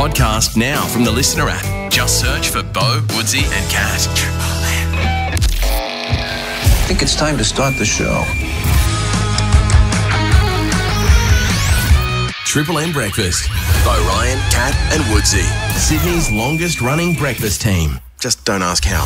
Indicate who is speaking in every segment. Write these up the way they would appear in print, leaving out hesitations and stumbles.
Speaker 1: podcast now from the Listener app. Just search for Bo, Woodsy and Kat.
Speaker 2: I think it's time to start the show.
Speaker 1: Triple M Breakfast. Bo Ryan, Kat and Woodsy. Sydney's longest running breakfast team. Just don't ask how.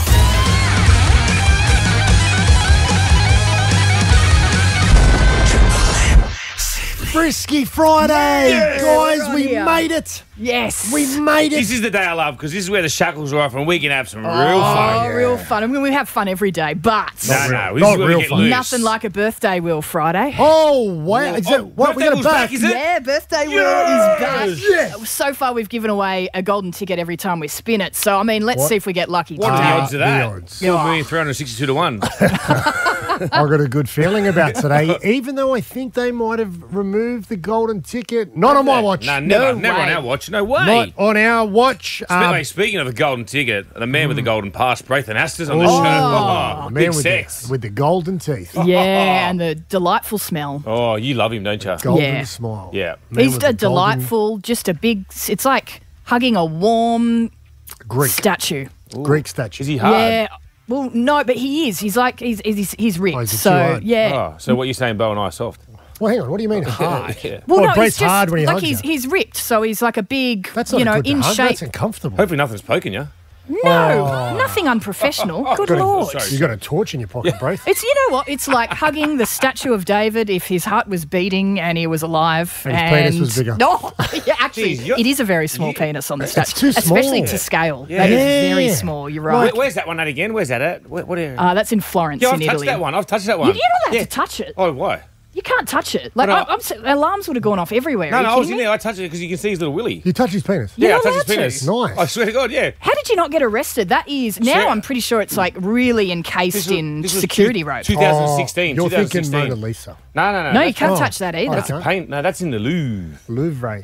Speaker 3: Frisky Friday, guys, we made it.
Speaker 4: Yes.
Speaker 3: We made it.
Speaker 5: This is the day I love because this is where the shackles are off and we can have some real fun.
Speaker 4: Real fun. I mean, we have fun every day, but
Speaker 5: No, this is
Speaker 3: Not
Speaker 5: where
Speaker 3: real
Speaker 5: we get
Speaker 3: fun.
Speaker 5: loose.
Speaker 4: nothing like a birthday wheel Friday.
Speaker 3: Oh, wow. Is that, what, we
Speaker 5: Birthday
Speaker 3: got a
Speaker 5: Wheel's
Speaker 3: back?
Speaker 5: is it?
Speaker 4: Yeah, birthday wheel is back. So far, we've given away a golden ticket every time we spin it. So, I mean, let's see if we get lucky
Speaker 5: What are
Speaker 4: today.
Speaker 5: the odds of that?
Speaker 3: The odds.
Speaker 5: 4,362 to 1.
Speaker 3: I've got a good feeling about today, even though I think they might have removed the golden ticket. Not on my watch.
Speaker 5: No, never
Speaker 4: No
Speaker 5: on
Speaker 4: way.
Speaker 5: our watch. No way.
Speaker 3: Not on our watch.
Speaker 5: Speaking of the golden ticket, the man with the golden pass, Braithen Astor's on the
Speaker 3: Oh.
Speaker 5: show.
Speaker 3: Man
Speaker 5: Big
Speaker 3: with
Speaker 5: sex.
Speaker 3: the golden teeth.
Speaker 4: Yeah, and the delightful smell.
Speaker 5: Oh, you love him, don't you?
Speaker 3: Golden
Speaker 4: Yeah.
Speaker 3: smile.
Speaker 5: Yeah.
Speaker 3: Man
Speaker 4: He's
Speaker 3: with
Speaker 4: a
Speaker 3: the golden
Speaker 4: delightful, just a big, it's like hugging a warm
Speaker 3: Greek
Speaker 4: statue.
Speaker 3: statue.
Speaker 5: Is he hard?
Speaker 4: Yeah. Well, no, but he is. He's like, he's ripped.
Speaker 3: Oh, is he too
Speaker 4: so,
Speaker 3: hard?
Speaker 4: yeah.
Speaker 5: Oh, so what you're saying, Bo and I are soft?
Speaker 3: Well, hang on. What do you mean hard?
Speaker 5: Yeah.
Speaker 4: Well, no,
Speaker 3: Brett's
Speaker 4: he's just
Speaker 3: hard when he
Speaker 4: like
Speaker 3: hugs you.
Speaker 4: he's ripped, so he's like a big,
Speaker 3: That's not good
Speaker 4: in
Speaker 3: to hug.
Speaker 4: shape.
Speaker 3: That's uncomfortable.
Speaker 5: Hopefully nothing's poking you.
Speaker 4: No, nothing unprofessional. Good Lord.
Speaker 5: sorry.
Speaker 3: You got a torch in your pocket, Braith.
Speaker 4: It's, you know what? It's like hugging the statue of David if his heart was beating and he was alive.
Speaker 3: And his penis was bigger.
Speaker 4: No, yeah, actually,
Speaker 5: Jeez,
Speaker 4: it is a very small penis on the statue.
Speaker 3: too small.
Speaker 4: Especially to scale.
Speaker 5: Yeah.
Speaker 4: That is
Speaker 3: Yeah.
Speaker 4: very small. You're right.
Speaker 5: Where's that one at again? Where's that at? What area?
Speaker 4: That's in Florence,
Speaker 5: yeah,
Speaker 4: in
Speaker 5: I've touched
Speaker 4: Italy.
Speaker 5: that one. I've touched that one.
Speaker 4: You're not allowed to touch it.
Speaker 5: Oh, why?
Speaker 4: You can't touch it. Like,
Speaker 5: But
Speaker 4: alarms would have gone off everywhere.
Speaker 5: No,
Speaker 4: Are you
Speaker 5: I was
Speaker 4: kidding
Speaker 5: in
Speaker 4: me?
Speaker 5: there. I touched it because you can see his little willy.
Speaker 3: You touch his penis.
Speaker 4: You're
Speaker 5: Yeah, I
Speaker 4: not
Speaker 5: touched his
Speaker 4: allowed
Speaker 5: penis.
Speaker 4: to.
Speaker 3: Nice.
Speaker 5: I swear to God, yeah.
Speaker 4: How did you not get arrested? That is now.
Speaker 5: Sure.
Speaker 4: I'm pretty sure it's like really encased in
Speaker 5: This was
Speaker 4: security rope.
Speaker 5: 2016.
Speaker 3: You're thinking
Speaker 5: 2016.
Speaker 3: Mona Lisa.
Speaker 5: No.
Speaker 4: No, you
Speaker 5: that's-
Speaker 4: can't
Speaker 3: Oh.
Speaker 4: touch that either.
Speaker 5: That's a paint. No, that's in the Louvre.
Speaker 3: Louvre.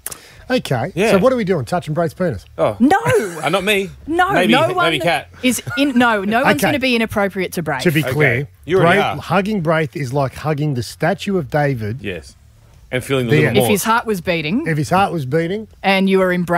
Speaker 3: Okay.
Speaker 5: Yeah.
Speaker 3: So what are we doing? Touching Braith's penis?
Speaker 5: Oh.
Speaker 4: No,
Speaker 5: Not me.
Speaker 4: no,
Speaker 5: maybe,
Speaker 4: no one
Speaker 5: Maybe Kat.
Speaker 4: is in. No one's
Speaker 3: Okay.
Speaker 4: going to be inappropriate to Braith.
Speaker 3: To be clear,
Speaker 5: You already are.
Speaker 3: hugging Braith is like hugging the statue of David.
Speaker 5: Yes. And feeling the
Speaker 3: The
Speaker 5: little
Speaker 3: end.
Speaker 4: if
Speaker 5: more.
Speaker 4: his heart was beating
Speaker 3: If his heart was beating,
Speaker 4: and you were in